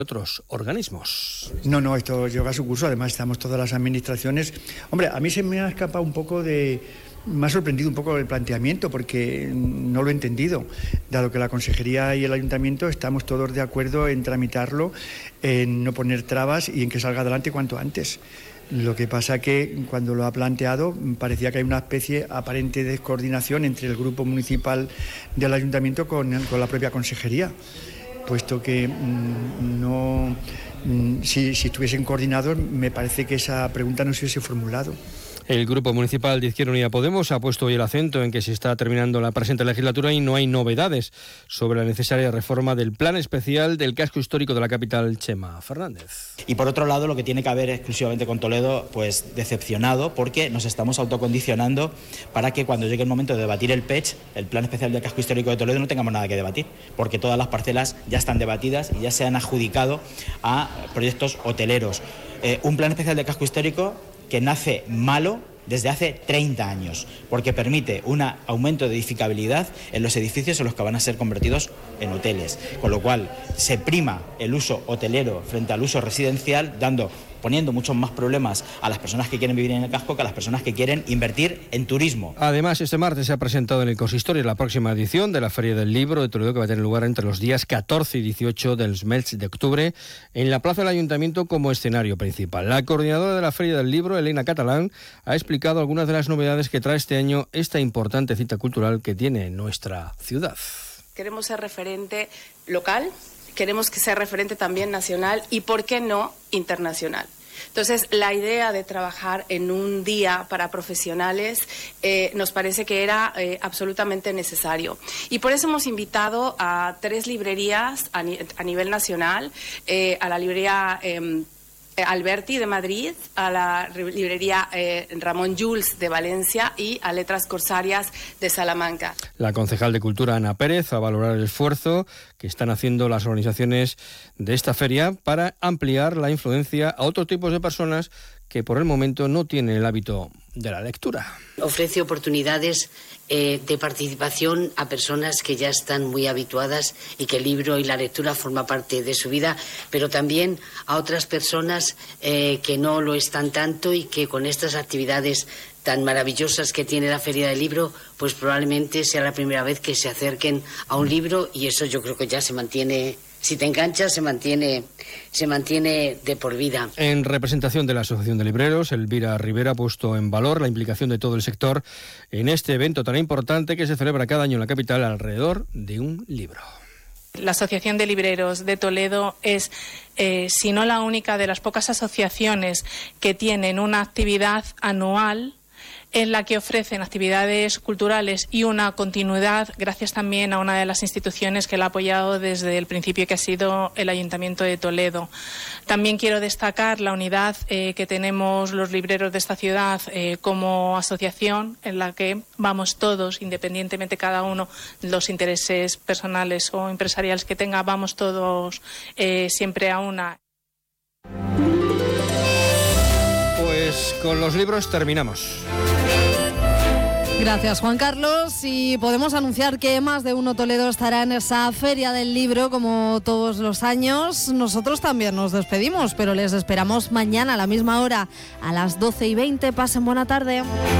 otros organismos. No, esto lleva su curso, además estamos todas las administraciones. Hombre, a mí se me ha escapado un poco me ha sorprendido un poco el planteamiento porque no lo he entendido, dado que la Consejería y el Ayuntamiento estamos todos de acuerdo en tramitarlo, en no poner trabas y en que salga adelante cuanto antes. Lo que pasa que cuando lo ha planteado parecía que hay una especie aparente de descoordinación entre el grupo municipal del Ayuntamiento con la propia Consejería, puesto que si estuviesen coordinados me parece que esa pregunta no se hubiese formulado. El Grupo Municipal de Izquierda Unida Podemos ha puesto hoy el acento en que se está terminando la presente legislatura y no hay novedades sobre la necesaria reforma del Plan Especial del Casco Histórico de la capital, Chema Fernández. Y por otro lado, lo que tiene que ver exclusivamente con Toledo, pues decepcionado, porque nos estamos autocondicionando para que cuando llegue el momento de debatir el PECH, el Plan Especial del Casco Histórico de Toledo, no tengamos nada que debatir, porque todas las parcelas ya están debatidas y ya se han adjudicado a proyectos hoteleros. Un Plan Especial del Casco Histórico que nace malo desde hace 30 años, porque permite un aumento de edificabilidad en los edificios en los que van a ser convertidos en hoteles, con lo cual se prima el uso hotelero frente al uso residencial, poniendo muchos más problemas a las personas que quieren vivir en el casco que a las personas que quieren invertir en turismo. Además, este martes se ha presentado en el Consistorio la próxima edición de la Feria del Libro de Toledo, que va a tener lugar entre los días 14 y 18 del mes de octubre en la Plaza del Ayuntamiento como escenario principal. La coordinadora de la Feria del Libro, Elena Catalán, ha explicado algunas de las novedades que trae este año esta importante cita cultural que tiene nuestra ciudad. Queremos ser referente local, queremos que sea referente también nacional y, ¿por qué no, internacional? Entonces, la idea de trabajar en un día para profesionales nos parece que era absolutamente necesario. Y por eso hemos invitado a 3 librerías a nivel nacional, a la librería Alberti de Madrid, a la librería Ramón Llull de Valencia y a Letras Corsarias de Salamanca. La concejal de Cultura, Ana Pérez, va a valorar el esfuerzo que están haciendo las organizaciones de esta feria para ampliar la influencia a otros tipos de personas que por el momento no tienen el hábito de la lectura. Ofrece oportunidades de participación a personas que ya están muy habituadas y que el libro y la lectura forma parte de su vida, pero también a otras personas que no lo están tanto y que con estas actividades tan maravillosas que tiene la Feria del Libro, pues probablemente sea la primera vez que se acerquen a un libro, y eso yo creo que ya se mantiene. Si te enganchas, se mantiene de por vida. En representación de la Asociación de Libreros, Elvira Rivera ha puesto en valor la implicación de todo el sector en este evento tan importante que se celebra cada año en la capital alrededor de un libro. La Asociación de Libreros de Toledo es, si no la única, de las pocas asociaciones que tienen una actividad anual en la que ofrecen actividades culturales y una continuidad, gracias también a una de las instituciones que la ha apoyado desde el principio, que ha sido el Ayuntamiento de Toledo. También quiero destacar la unidad que tenemos los libreros de esta ciudad como asociación, en la que vamos todos, independientemente cada uno de los intereses personales o empresariales que tenga, vamos todos siempre a una. Pues con los libros terminamos. Gracias, Juan Carlos, y podemos anunciar que más de uno Toledo estará en esa Feria del Libro como todos los años. Nosotros también nos despedimos, pero les esperamos mañana a la misma hora, a las 12:20. Pasen buena tarde.